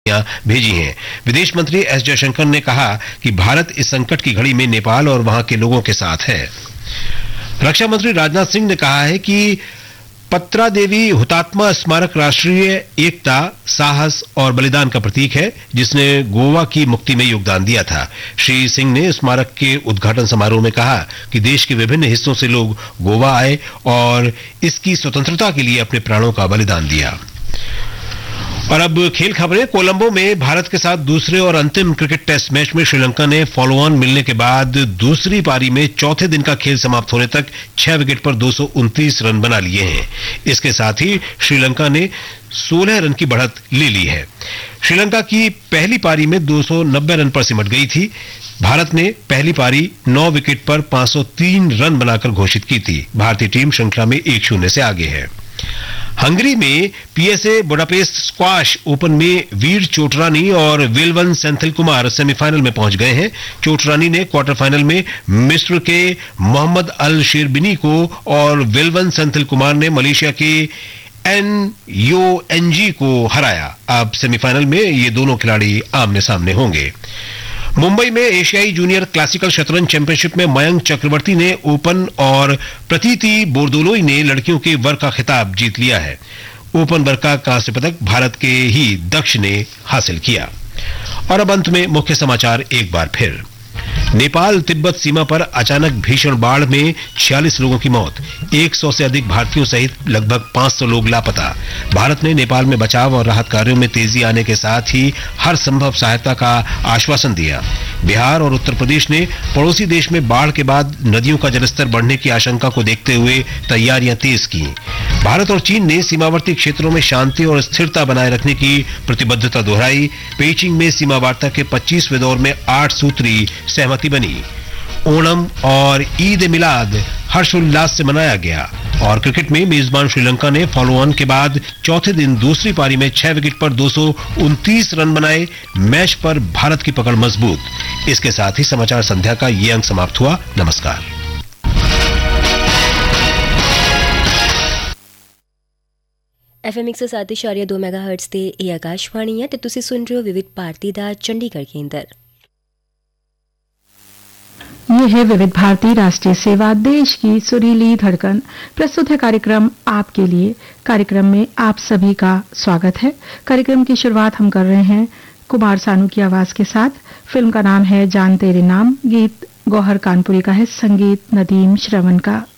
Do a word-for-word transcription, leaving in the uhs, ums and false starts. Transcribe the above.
भेजी हैं। विदेश मंत्री एस जयशंकर ने कहा कि भारत इस संकट की घड़ी में नेपाल और वहां के लोगों के साथ है। रक्षा मंत्री राजनाथ सिंह ने कहा है कि पत्रा देवी हुतात्मा स्मारक राष्ट्रीय एकता, साहस और बलिदान का प्रतीक है, जिसने गोवा की मुक्ति में योगदान दिया था। श्री सिंह ने स्मारक के उद्घाटन समारोह में कहा कि देश के विभिन्न हिस्सों से लोग गोवा आए और इसकी स्वतंत्रता के लिए अपने प्राणों का बलिदान दिया। और अब खेल खबरें। कोलंबो में भारत के साथ दूसरे और अंतिम क्रिकेट टेस्ट मैच में श्रीलंका ने फॉलो ऑन मिलने के बाद दूसरी पारी में चौथे दिन का खेल समाप्त होने तक छह विकेट पर दो सौ उनतीस रन बना लिए हैं। इसके साथ ही श्रीलंका ने सोलह रन की बढ़त ले ली है। श्रीलंका की पहली पारी में दो सौ नब्बे रन पर सिमट गई थी। भारत ने पहली पारी नौ विकेट पर पांच सौ तीन रन बनाकर घोषित की थी। भारतीय टीम श्रृंखला में एक शून्य से आगे है। हंगरी में पीएसए बुडापेस्ट स्क्वाश ओपन में वीर चोटरानी और वेलवन सेंथिल कुमार सेमीफाइनल में पहुंच गए हैं। चोटरानी ने क्वार्टर फाइनल में मिस्र के मोहम्मद अल शेरबिनी को और वेलवन सेंथिल कुमार ने मलेशिया के एन यो एनजी को हराया। अब सेमीफाइनल में ये दोनों खिलाड़ी आमने सामने होंगे। मुंबई में एशियाई जूनियर क्लासिकल शतरंज चैंपियनशिप में मयंक चक्रवर्ती ने ओपन और प्रतीति बोरदोलोई ने लड़कियों के वर्ग का खिताब जीत लिया है। ओपन वर्ग का कांस्य पदक भारत के ही दक्ष ने हासिल किया। और अब अंत में मुख्य समाचार एक बार फिर। नेपाल तिब्बत सीमा पर अचानक भीषण बाढ़ में छियालीस लोगों की मौत, सौ से अधिक भारतीयों सहित लगभग पांच सौ लोग लापता। भारत ने नेपाल में बचाव और राहत कार्यों में तेजी आने के साथ ही हर संभव सहायता का आश्वासन दिया। बिहार और उत्तर प्रदेश ने पड़ोसी देश में बाढ़ के बाद नदियों का जलस्तर बढ़ने की आशंका को देखते हुए तैयारियां तेज की। भारत और चीन ने सीमावर्ती क्षेत्रों में शांति और स्थिरता बनाए रखने की प्रतिबद्धता दोहराई। पेइचिंग में सीमा वार्ता के पच्चीसवें दौर में आठ सूत्री सहमति बनी। ओणम और ईद ए मिलाद हर्षोल्लास से मनाया गया। और क्रिकेट में मेजबान श्रीलंका ने फॉलो ऑन के बाद चौथे दिन दूसरी पारी में छह विकेट पर दो सौ उनतीस रन बनाए। मैच पर भारत की पकड़ मजबूत। इसके साथ ही समाचार संध्या का ये अंक समाप्त हुआ। नमस्कार। एफ एम एक सौ सात इशारिया दो मैगा हर्ट्स ते ਇਹ ਆਕਾਸ਼ਵਾਣੀ ਹੈ ਤੇ ਤੁਸੀਂ ਸੁਣ ਰਹੇ ਹੋ ਵਿਵਿਧ ਭਾਰਤੀ ਦਾ ਚੰਡੀਗੜ੍ਹ ਕੇਂਦਰ। ये है विविध भारती राष्ट्रीय सेवा, देश की सुरीली धड़कन। प्रस्तुत है कार्यक्रम आपके लिए। कार्यक्रम में आप सभी का स्वागत है। कार्यक्रम की शुरुआत हम कर रहे हैं कुमार सानू की आवाज के साथ। फिल्म का नाम है जान तेरे नाम। गीत गौहर कानपुरी का है, संगीत नदीम श्रवण का।